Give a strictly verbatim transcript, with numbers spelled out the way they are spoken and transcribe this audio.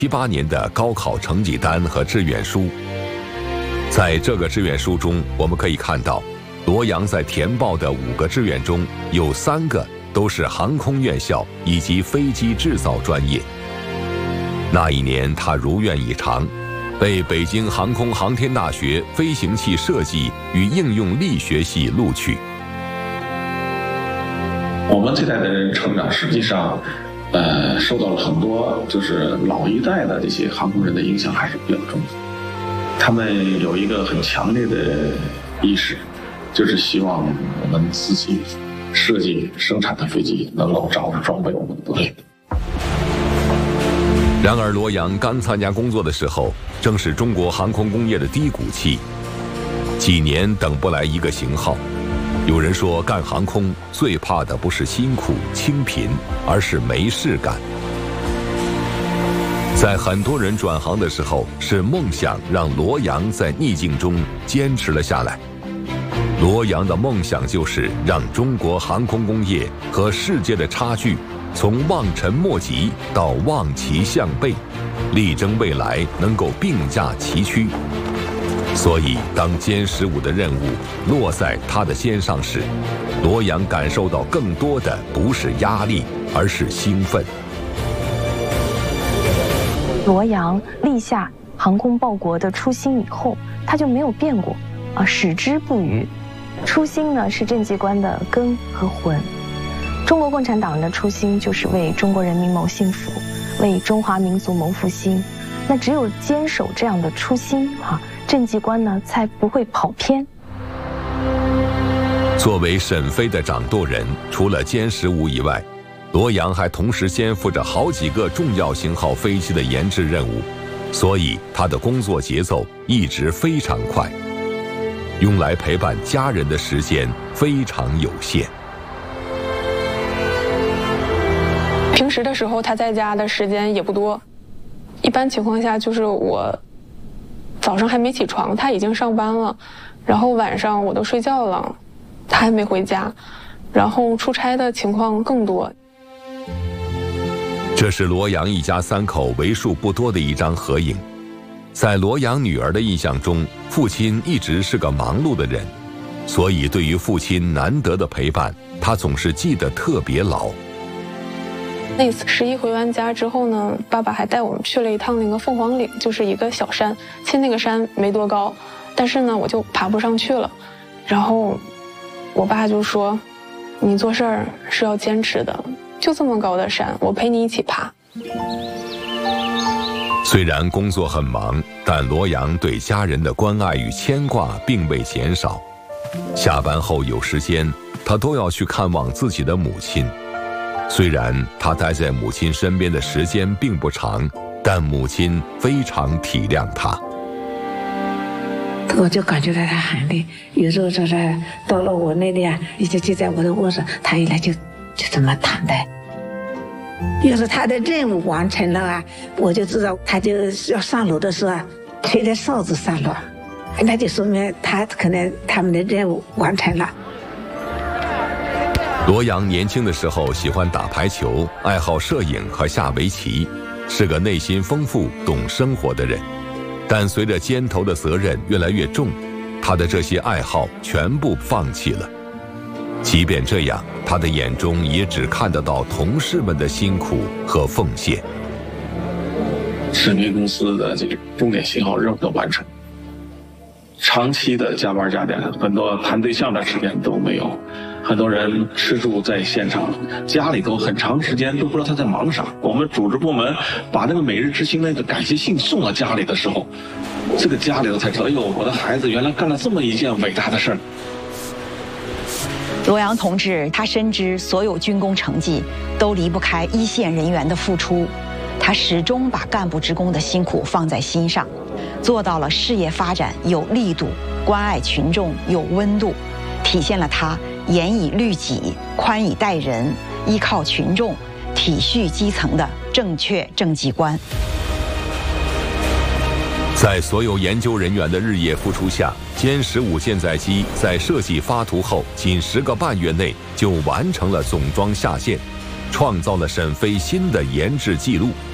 七八年的高考成绩单和志愿书。在这个志愿书中，我们可以看到，罗阳在填报的五个志愿中，有三个都是航空院校以及飞机制造专业。那一年，他如愿以偿，被北京航空航天大学飞行器设计与应用力学系录取。 我们这代的人成长，实际上，呃，受到了很多就是老一代的这些航空人的影响，还是比较重的。他们有一个很强烈的意识，就是希望我们自己设计生产的飞机能够掌握装备我们的部队。 然而，罗阳刚参加工作的时候，正是中国航空工业的低谷期，几年等不来一个型号。有人说，干航空最怕的不是辛苦清贫，而是没事干。在很多人转行的时候，是梦想让罗阳在逆境中坚持了下来。罗阳的梦想就是让中国航空工业和世界的差距从望尘莫及到望其项背，力争未来能够并驾齐驱。所以，当歼十五的任务落在他的肩上时，罗阳感受到更多的不是压力，而是兴奋。 罗阳立下航空报国的初心以后，他就没有变过，啊，矢志不渝。初心呢是政绩观的根和魂。中国共产党的初心就是为中国人民谋幸福，为中华民族谋复兴。那只有坚守这样的初心，哈、啊，政绩观呢才不会跑偏。 作为沈飞的掌舵人，除了歼十五以外，罗阳还同时肩负着好几个重要型号飞机的研制任务，所以他的工作节奏一直非常快，用来陪伴家人的时间非常有限。 平时的时候，他在家的时间也不多，一般情况下就是我早上还没起床，他已经上班了，然后晚上我都睡觉了，他还没回家，然后出差的情况更多。 这是罗阳一家三口为数不多的一张合影。在罗阳女儿的印象中，父亲一直是个忙碌的人，所以对于父亲难得的陪伴，他总是记得特别牢。 那次十一回完家之后呢，爸爸还带我们去了一趟那个凤凰岭，就是一个小山，其实那个山没多高，但是呢我就爬不上去了。然后我爸就说，你做事儿是要坚持的，就这么高的山，我陪你一起爬。 虽然工作很忙，但罗阳对家人的关爱与牵挂并未减少。下班后有时间，他都要去看望自己的母亲。虽然他待在母亲身边的时间并不长，但母亲非常体谅他。 我就感觉到他很累，有时候就是到了我那里啊，一直就在我的卧室，他一来就就这么躺在。要是他的任务完成了啊，我就知道他就要上楼的时候啊，吹着哨子上楼，那就说明他可能他们的任务完成了。 罗阳年轻的时候喜欢打排球，爱好摄影和下围棋，是个内心丰富、懂生活的人。但随着肩头的责任越来越重，他的这些爱好全部放弃了。即便这样，他的眼中也只看得到同事们的辛苦和奉献。 世民公司的这个重点型号任务的完成，长期的加班加点，很多谈对象的时间都没有。很多人吃住在现场，家里头很长时间都不知道他在忙啥。我们组织部门把那个每日之星那个感谢信送到家里的时候，这个家里头才知道，哎呦，我的孩子原来干了这么一件伟大的事儿。 罗阳同志，他深知所有军工成绩都离不开一线人员的付出，他始终把干部职工的辛苦放在心上，做到了事业发展有力度，关爱群众有温度，体现了他严以律己、宽以待人、依靠群众、体恤基层的正确政绩观。 在所有研究人员的日夜付出下，歼十五舰载机在设计发图后仅十个半月内就完成了总装下线，创造了沈飞新的研制纪录。